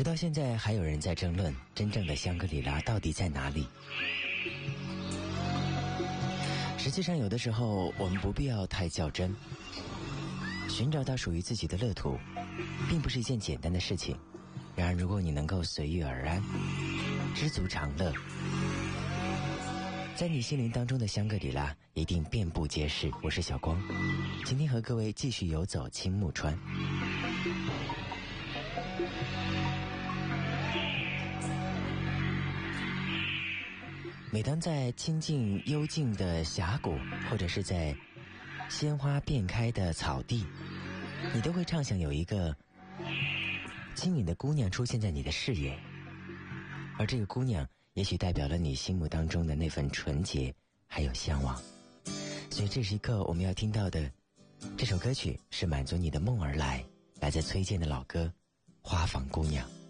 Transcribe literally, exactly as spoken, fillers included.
直到现在还有人在争论真正的香格里拉到底在哪里。实际上有的时候我们不必要太较真，寻找到属于自己的乐土并不是一件简单的事情。然而如果你能够随遇而安，知足常乐，在你心灵当中的香格里拉一定遍布皆是。我是小光，今天和各位继续游走青木川。每当在清静幽静的峡谷，或者是在鲜花遍开的草地，你都会畅想有一个轻盈的姑娘出现在你的视野，而这个姑娘也许代表了你心目当中的那份纯洁还有向往。所以这时刻我们要听到的这首歌曲是满足你的梦而来，来自崔健的老歌《花房姑娘》。